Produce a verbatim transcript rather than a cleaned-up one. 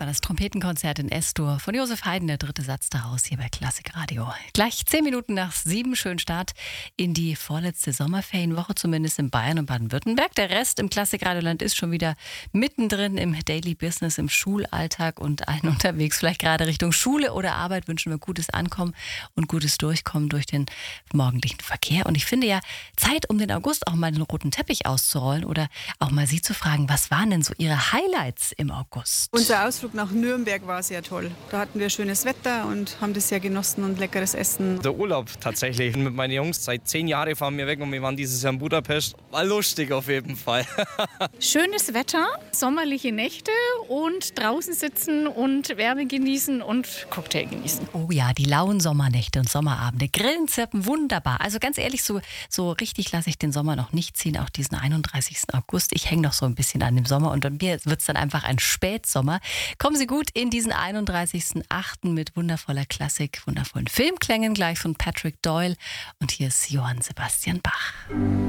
war das Trompetenkonzert in S-Dur von Josef Haydn, der dritte Satz daraus hier bei Klassik Radio. Gleich zehn Minuten nach sieben, schönen Start in die vorletzte Sommerferienwoche, zumindest in Bayern und Baden-Württemberg. Der Rest im Klassik-Radioland ist schon wieder mittendrin im Daily Business, im Schulalltag und allen unterwegs, vielleicht gerade Richtung Schule oder Arbeit, wünschen wir gutes Ankommen und gutes Durchkommen durch den morgendlichen Verkehr. Und ich finde ja, Zeit, um den August auch mal den roten Teppich auszurollen oder auch mal Sie zu fragen, was waren denn so Ihre Highlights im August? Unser Ausflug nach Nürnberg war sehr toll. Da hatten wir schönes Wetter und haben das sehr genossen und leckeres Essen. Der Urlaub tatsächlich mit meinen Jungs. Seit zehn Jahren fahren wir weg und wir waren dieses Jahr in Budapest. War lustig auf jeden Fall. Schönes Wetter, sommerliche Nächte und draußen sitzen und Wärme genießen und Cocktail genießen. Oh ja, die lauen Sommernächte und Sommerabende. Grillen, Zirpen, wunderbar. Also ganz ehrlich, so, so richtig lasse ich den Sommer noch nicht ziehen, auch diesen einunddreißigsten August. Ich hänge noch so ein bisschen an dem Sommer und bei mir wird es dann einfach ein Spätsommer. Kommen Sie gut in diesen einunddreißigsten achten mit wundervoller Klassik, wundervollen Filmklängen gleich von Patrick Doyle. Und hier ist Johann Sebastian Bach.